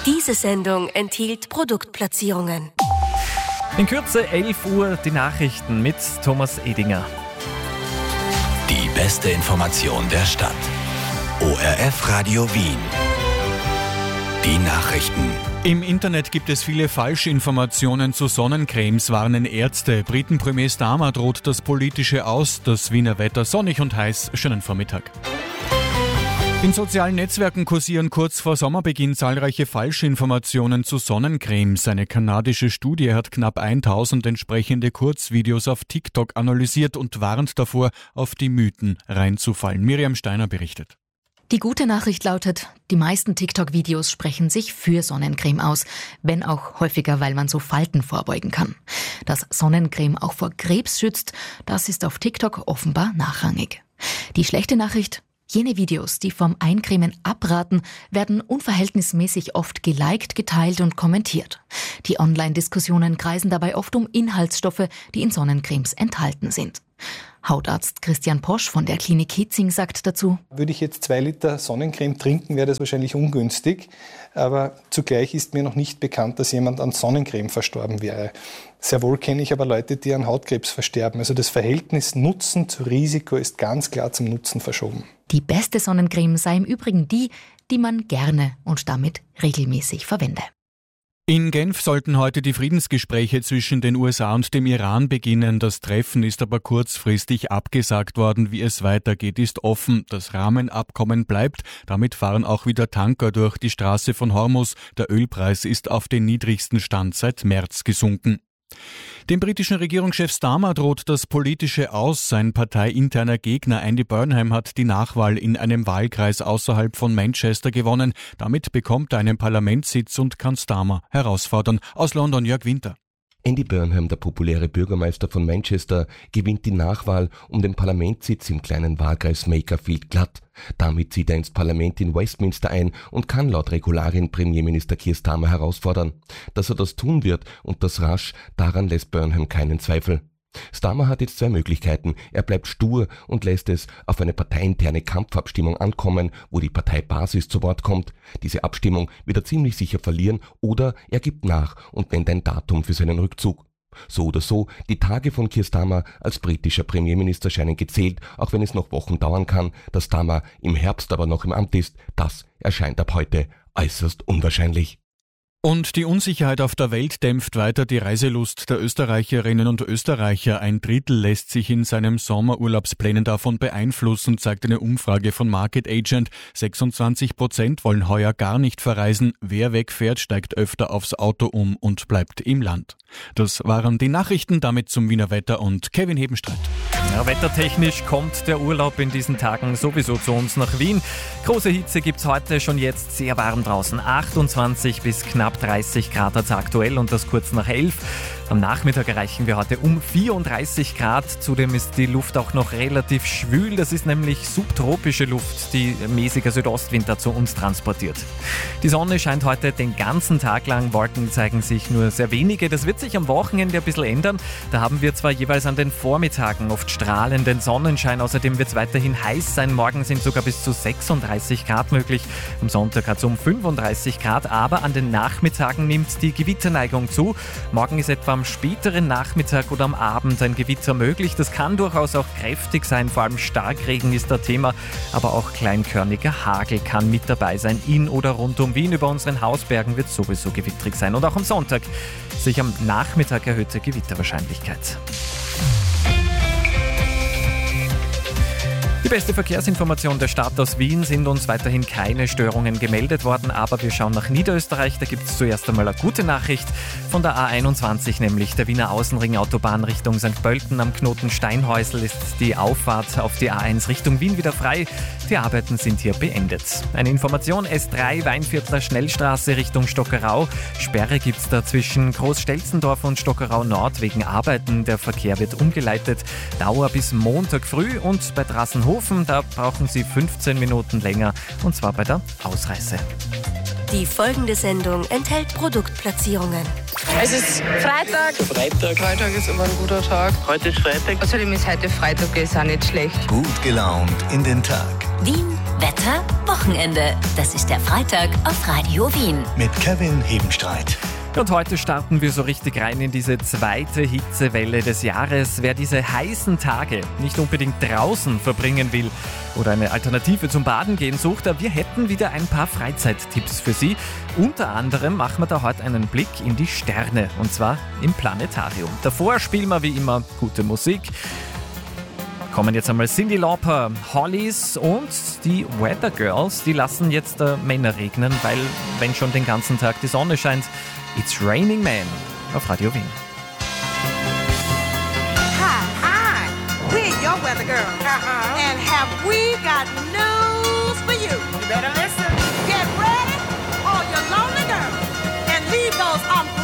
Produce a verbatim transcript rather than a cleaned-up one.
Diese Sendung enthielt Produktplatzierungen. In Kürze elf Uhr die Nachrichten mit Thomas Edinger. Die beste Information der Stadt. O R F Radio Wien. Die Nachrichten. Im Internet gibt es viele Falschinformationen zu Sonnencremes, warnen Ärzte. Briten-Premier Starmer droht das Politische aus. Das Wiener Wetter sonnig und heiß. Schönen Vormittag. In sozialen Netzwerken kursieren kurz vor Sommerbeginn zahlreiche Falschinformationen zu Sonnencremes. Eine kanadische Studie hat knapp tausend entsprechende Kurzvideos auf TikTok analysiert und warnt davor, auf die Mythen reinzufallen. Miriam Steiner berichtet. Die gute Nachricht lautet, die meisten TikTok-Videos sprechen sich für Sonnencreme aus, wenn auch häufiger, weil man so Falten vorbeugen kann. Dass Sonnencreme auch vor Krebs schützt, das ist auf TikTok offenbar nachrangig. Die schlechte Nachricht: Jene Videos, die vom Eincremen abraten, werden unverhältnismäßig oft geliked, geteilt und kommentiert. Die Online-Diskussionen kreisen dabei oft um Inhaltsstoffe, die in Sonnencremes enthalten sind. Hautarzt Christian Posch von der Klinik Hitzing sagt dazu: Würde ich jetzt zwei Liter Sonnencreme trinken, wäre das wahrscheinlich ungünstig. Aber zugleich ist mir noch nicht bekannt, dass jemand an Sonnencreme verstorben wäre. Sehr wohl kenne ich aber Leute, die an Hautkrebs versterben. Also das Verhältnis Nutzen zu Risiko ist ganz klar zum Nutzen verschoben. Die beste Sonnencreme sei im Übrigen die, die man gerne und damit regelmäßig verwende. In Genf sollten heute die Friedensgespräche zwischen den U S A und dem Iran beginnen. Das Treffen ist aber kurzfristig abgesagt worden. Wie es weitergeht, ist offen. Das Rahmenabkommen bleibt. Damit fahren auch wieder Tanker durch die Straße von Hormuz. Der Ölpreis ist auf den niedrigsten Stand seit März gesunken. Dem britischen Regierungschef Starmer droht das Politische aus. Sein parteiinterner Gegner Andy Burnham hat die Nachwahl in einem Wahlkreis außerhalb von Manchester gewonnen. Damit bekommt er einen Parlamentssitz und kann Starmer herausfordern. Aus London Jörg Winter. Andy Burnham, der populäre Bürgermeister von Manchester, gewinnt die Nachwahl um den Parlamentssitz im kleinen Wahlkreis Makerfield glatt. Damit zieht er ins Parlament in Westminster ein und kann laut Regularien Premierminister Keir Starmer herausfordern. Dass er das tun wird und das rasch, daran lässt Burnham keinen Zweifel. Starmer hat jetzt zwei Möglichkeiten. Er bleibt stur und lässt es auf eine parteiinterne Kampfabstimmung ankommen, wo die Parteibasis zu Wort kommt. Diese Abstimmung wird er ziemlich sicher verlieren, oder er gibt nach und nennt ein Datum für seinen Rückzug. So oder so, die Tage von Keir Starmer als britischer Premierminister scheinen gezählt, auch wenn es noch Wochen dauern kann. Dass Starmer im Herbst aber noch im Amt ist, das erscheint ab heute äußerst unwahrscheinlich. Und die Unsicherheit auf der Welt dämpft weiter die Reiselust der Österreicherinnen und Österreicher. Ein Drittel lässt sich in seinen Sommerurlaubsplänen davon beeinflussen, zeigt eine Umfrage von Market Agent. sechsundzwanzig Prozent wollen heuer gar nicht verreisen. Wer wegfährt, steigt öfter aufs Auto um und bleibt im Land. Das waren die Nachrichten, damit zum Wiener Wetter und Kevin Hebenstreit. Ja, wettertechnisch kommt der Urlaub in diesen Tagen sowieso zu uns nach Wien. Große Hitze gibt's heute, schon jetzt sehr warm draußen. achtundzwanzig bis knapp dreißig Grad hat's aktuell und das kurz nach elf. Am Nachmittag erreichen wir heute um vierunddreißig Grad. Zudem ist die Luft auch noch relativ schwül. Das ist nämlich subtropische Luft, die mäßiger Südostwind zu uns transportiert. Die Sonne scheint heute den ganzen Tag lang. Wolken zeigen sich nur sehr wenige. Das wird sich am Wochenende ein bisschen ändern. Da haben wir zwar jeweils an den Vormittagen oft strahlenden Sonnenschein. Außerdem wird es weiterhin heiß sein. Morgen sind sogar bis zu sechsunddreißig Grad möglich. Am Sonntag hat es um fünfunddreißig Grad. Aber an den Nachmittagen nimmt die Gewitterneigung zu. Morgen ist etwa am späteren Nachmittag oder am Abend ein Gewitter möglich. Das kann durchaus auch kräftig sein, vor allem Starkregen ist das Thema, aber auch kleinkörniger Hagel kann mit dabei sein. In oder rund um Wien über unseren Hausbergen wird sowieso gewittrig sein. Und auch am Sonntag sich am Nachmittag erhöhte Gewitterwahrscheinlichkeit. Die beste Verkehrsinformation der Stadt aus Wien: sind uns weiterhin keine Störungen gemeldet worden, aber wir schauen nach Niederösterreich. Da gibt es zuerst einmal eine gute Nachricht von der A einundzwanzig, nämlich der Wiener Außenring-Autobahn Richtung Sankt Pölten. Am Knoten Steinhäusl ist die Auffahrt auf die A eins Richtung Wien wieder frei. Die Arbeiten sind hier beendet. Eine Information: S drei Weinviertler Schnellstraße Richtung Stockerau. Sperre gibt es da zwischen Großstelzendorf und Stockerau Nord wegen Arbeiten. Der Verkehr wird umgeleitet. Dauer bis Montag früh. Und bei Drassenhofen, da brauchen Sie fünfzehn Minuten länger, und zwar bei der Ausreise. Die folgende Sendung enthält Produktplatzierungen. Es ist Freitag. Freitag. Freitag ist immer ein guter Tag. Heute ist Freitag. Außerdem ist heute Freitag, ist auch nicht schlecht. Gut gelaunt in den Tag. Wien Wetter, Wochenende. Das ist der Freitag auf Radio Wien. Mit Kevin Hebenstreit. Und heute starten wir so richtig rein in diese zweite Hitzewelle des Jahres. Wer diese heißen Tage nicht unbedingt draußen verbringen will oder eine Alternative zum Baden gehen sucht, wir hätten wieder ein paar Freizeittipps für Sie. Unter anderem machen wir da heute einen Blick in die Sterne, und zwar im Planetarium. Davor spielen wir wie immer gute Musik. Kommen jetzt einmal Cyndi Lauper, Hollies und die Weather Girls. Die lassen jetzt äh, Männer regnen, weil wenn schon den ganzen Tag die Sonne scheint, It's Raining Men auf Radio Wien. Hi, hi, we're your weather girls. Uh-huh. And have we got news for you? You better listen. Get ready, all your lonely girls, and leave those umbrellas